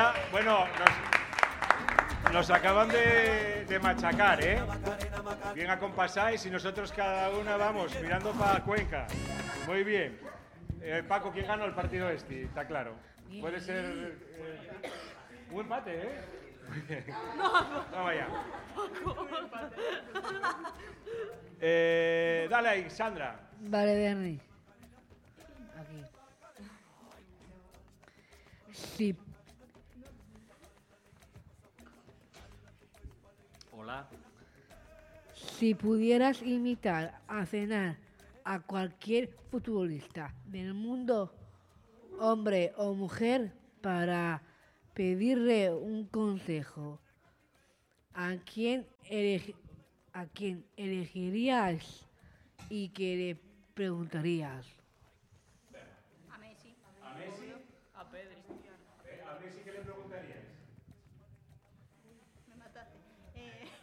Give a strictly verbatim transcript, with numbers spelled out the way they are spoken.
ya, bueno, nos, nos acaban de, de machacar, ¿eh? Bien acompasáis y nosotros cada una vamos mirando para Cuenca. Muy bien. Eh, Paco, ¿quién ganó el partido este? Está claro. Puede ser eh, un empate, ¿eh? Muy bien. Vamos allá. Eh, dale ahí, Sandra. Vale, Bernie. Aquí. Si, Hola. si pudieras invitar a cenar a cualquier futbolista del mundo, hombre o mujer, para pedirle un consejo, ¿a quién, elegi- a quién elegirías y qué le preguntarías? A Messi. ¿A Messi? A Pedri. Eh, ¿A Messi qué le preguntaríais?